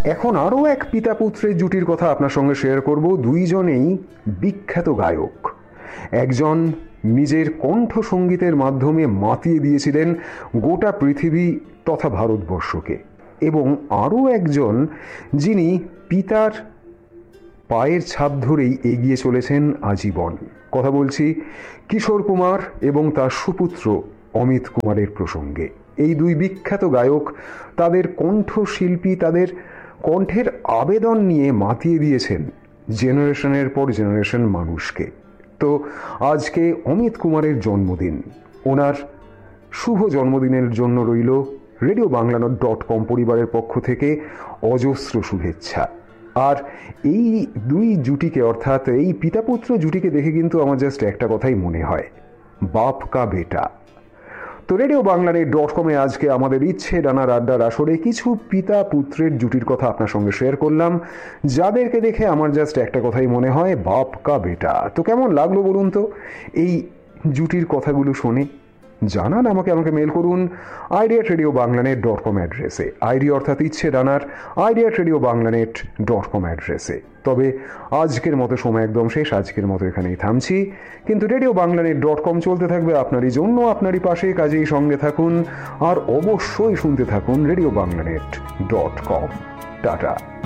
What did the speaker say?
এখন আরও এক পিতা পুত্রের জুটির কথা আপনার সঙ্গে শেয়ার করব। দুইজনেই বিখ্যাত গায়ক। একজন নিজের কণ্ঠসঙ্গীতের মাধ্যমে মাতিয়ে দিয়েছিলেন গোটা পৃথিবী তথা ভারতবর্ষকে, এবং আরও একজন যিনি পিতার পায়ের ছাপ ধরেই এগিয়ে চলেছেন আজীবন। কথা বলছি কিশোর কুমার এবং তার সুপুত্র অমিত কুমারের প্রসঙ্গে। এই দুই বিখ্যাত গায়ক তাদের কণ্ঠশিল্পী, তাদের কণ্ঠের আবেদন নিয়ে মাতিয়ে দিয়েছেন জেনারেশনের পর জেনারেশন মানুষকে। তো আজকে অমিত কুমারের জন্মদিন। ওনার শুভ জন্মদিনের জন্য রইল RadioBangla.com পরিবারের পক্ষ থেকে অজস্র শুভেচ্ছা। আর এই দুই জুটিকে, অর্থাৎ এই পিতা পুত্র জুটিকে দেখে কিন্তু আমার জাস্ট একটা কথাই মনে হয়, বাপ কা বেটা। তো RadioBangla.com-এ আজকে আমাদের ইচ্ছে ডানার আড্ডার আসরে কিছু পিতা পুত্রের জুটির কথা আপনার সঙ্গে শেয়ার করলাম, যাদেরকে দেখে আমার জাস্ট একটা কথাই মনে হয়, বাপ কা বেটা। তো কেমন লাগলো বলুন তো এই জুটির কথাগুলো শুনে? জানান আমাকে মেল করুন idea@radiobanglanet.com অ্যাড্রেসে। আইডি অর্থাৎ ইচ্ছে ডানার idea@radiobanglanet.com অ্যাড্রেসে। তবে আজকের মতো সময় একদম শেষ, আজকের মতো এখানেই থামছি, কিন্তু RadioBanglanet.com চলতে থাকবে আপনারই জন্য, আপনারই পাশে। কাজেই সঙ্গে থাকুন আর অবশ্যই শুনতে থাকুন RadioBanglanet.com। টাটা।